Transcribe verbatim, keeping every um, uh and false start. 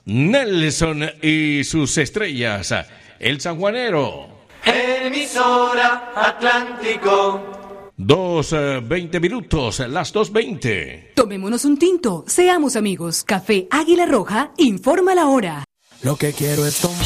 Nelson y sus estrellas, El Sanjuanero. Emisora Atlántico. Dos, eh, veinte minutos, las dos veinte. Tomémonos un tinto, seamos amigos. Café Águila Roja, informa la hora. Lo que quiero es tomar.